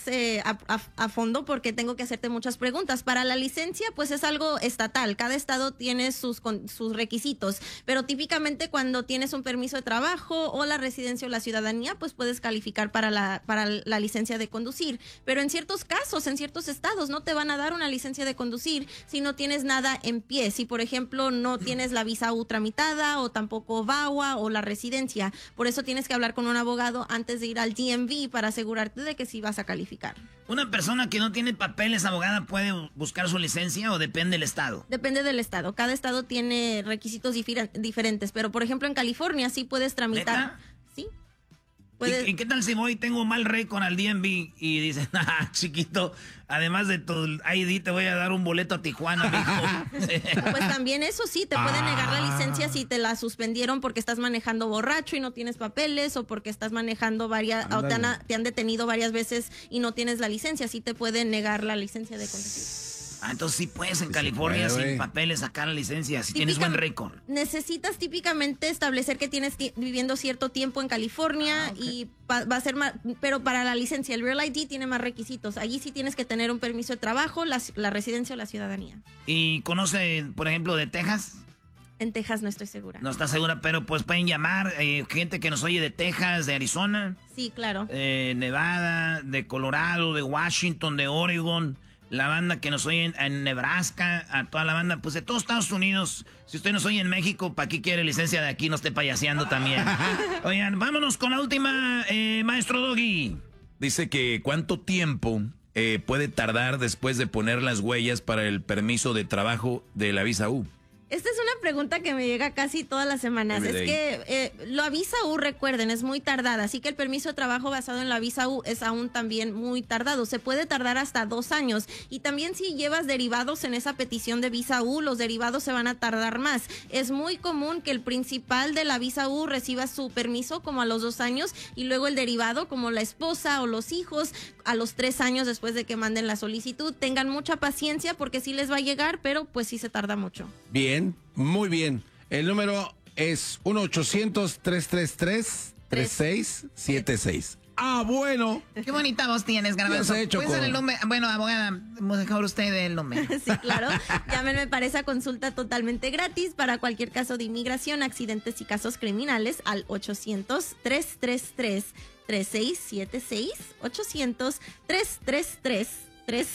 a fondo porque tengo que hacerte muchas preguntas. Para la licencia, pues es algo estatal. Cada estado tiene sus requisitos, pero típicamente cuando tienes un permiso de trabajo o la residencia o la ciudadanía, pues puedes calificar para la licencia de conducir. Pero en ciertos casos, en ciertos estados, no te van a dar una licencia de conducir si no tienes nada en pie. Si, por ejemplo, no tienes la visa U tramitada o tampoco VAWA o la residencia. Por eso tienes que hablar con un abogado antes de ir al DMV para asegurarte de que sí vas a calificar. ¿Una persona que no tiene papeles, abogada, puede buscar su licencia o depende del estado? Depende del estado. Cada estado tiene requisitos diferentes, pero por ejemplo en California sí puedes tramitar. ¿Neta? Sí. ¿Y qué tal si voy y tengo mal récord al DMV y dicen, chiquito, además de tu ID te voy a dar un boleto a Tijuana, mijo? Pues también eso sí, te pueden negar la licencia si te la suspendieron porque estás manejando borracho y no tienes papeles, o porque estás manejando o te han detenido varias veces y no tienes la licencia. Sí te pueden negar la licencia de conducir. Entonces sí puedes en California sin papeles sacar la licencia, si tienes buen récord. Necesitas típicamente establecer que tienes viviendo cierto tiempo en California y va a ser más, pero para la licencia, el Real ID tiene más requisitos. Allí sí tienes que tener un permiso de trabajo, la residencia o la ciudadanía. ¿Y conoce, por ejemplo, de Texas? En Texas no estoy segura. No está segura, pero pues pueden llamar gente que nos oye de Texas, de Arizona. Sí, claro. Nevada, de Colorado, de Washington, de Oregon. La banda que nos oye en Nebraska, a toda la banda, pues de todos Estados Unidos. Si usted nos oye en México, ¿para qué quiere licencia de aquí? No esté payaseando también. Oigan, vámonos con la última, maestro Doggy. Dice que ¿cuánto tiempo puede tardar después de poner las huellas para el permiso de trabajo de la visa U? Esta es una pregunta que me llega casi todas las semanas. Es que la visa U, recuerden, es muy tardada. Así que el permiso de trabajo basado en la visa U es aún también muy tardado. Se puede tardar hasta 2 años. Y también si llevas derivados en esa petición de visa U, los derivados se van a tardar más. Es muy común que el principal de la visa U reciba su permiso como a los 2 años y luego el derivado, como la esposa o los hijos, a los 3 años después de que manden la solicitud. Tengan mucha paciencia porque sí les va a llegar, pero pues sí se tarda mucho. Bien. Muy bien. El número es 1-800-333-3676. Ah, bueno. Qué bonita voz tienes, Garbanzo. ¿Puedes dar el número? Bueno, abogada, mejor usted el número. Sí, claro. Llámenme para esa consulta totalmente gratis para cualquier caso de inmigración, accidentes y casos criminales al 800-333-3676. 800-333-3676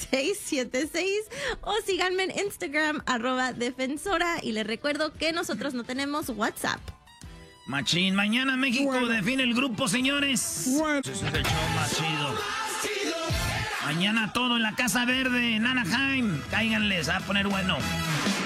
o síganme en Instagram @defensora y les recuerdo que nosotros no tenemos WhatsApp. Machín, mañana México define el grupo, señores. Ese es el show más chido. Mañana todo en la Casa Verde, en Anaheim. Cáiganles, a poner bueno.